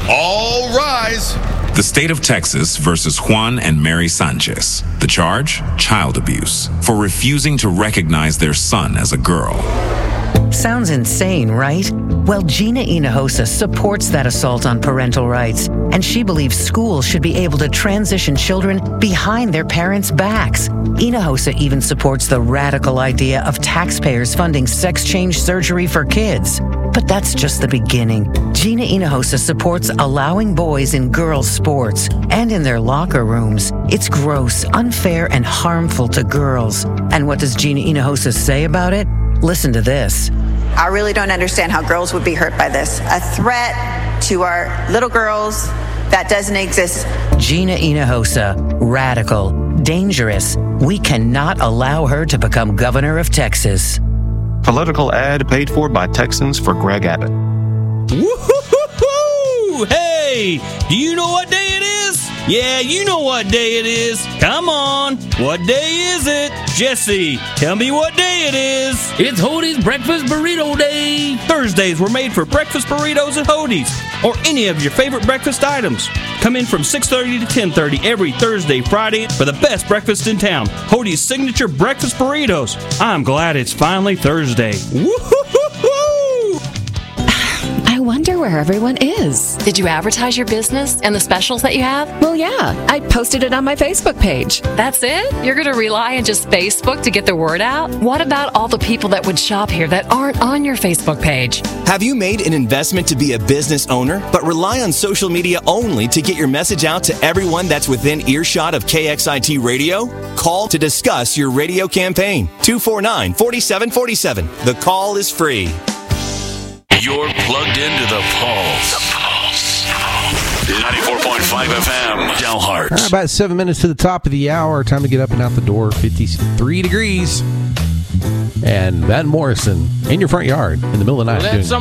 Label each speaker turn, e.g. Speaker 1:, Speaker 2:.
Speaker 1: All rise.
Speaker 2: The state of Texas versus Juan and Mary Sanchez. The charge? Child abuse for refusing to recognize their son as a girl.
Speaker 3: Sounds insane, right? Well, Gina Hinojosa supports that assault on parental rights, and she believes schools should be able to transition children behind their parents' backs. Hinojosa even supports the radical idea of taxpayers funding sex change surgery for kids. But that's just the beginning. Gina Hinojosa supports allowing boys in girls' sports and in their locker rooms. It's gross, unfair, and harmful to girls. And what does Gina Hinojosa say about it? Listen to this.
Speaker 4: I really don't understand how girls would be hurt by this. A threat to our little girls that doesn't exist.
Speaker 3: Gina Hinojosa, radical, dangerous. We cannot allow her to become governor of Texas.
Speaker 5: Political ad paid for by Texans for Greg Abbott.
Speaker 6: Woo-hoo-hoo-hoo! Hey, do you know what day it is? Yeah, you know what day it is. Come on, what day is it? Jesse, tell me what day it is.
Speaker 7: It's Hody's Breakfast Burrito Day.
Speaker 6: Thursdays were made for breakfast burritos at Hody's, or any of your favorite breakfast items. Come in from 6:30 to 10:30 every Thursday, Friday for the best breakfast in town. Hody's signature breakfast burritos. I'm glad it's finally Thursday. Woo-hoo-hoo-hoo!
Speaker 8: I wonder where everyone is. Did you advertise your business and the specials that you have?
Speaker 9: Well, yeah. I posted it on my Facebook page.
Speaker 8: That's it? You're going to rely on just Facebook to get the word out? What about all the people that would shop here that aren't on your Facebook page?
Speaker 10: Have you made an investment to be a business owner, but rely on social media only to get your message out to everyone that's within earshot of KXIT Radio? Call to discuss your radio campaign. 249-4747. The call is free.
Speaker 11: You're plugged into the Pulse. The Pulse. 94.5 FM, Dalhart.
Speaker 12: All right, about 7 minutes to the top of the hour. Time to get up and out the door. 53 degrees. And Van Morrison in your front yard in the middle of the night.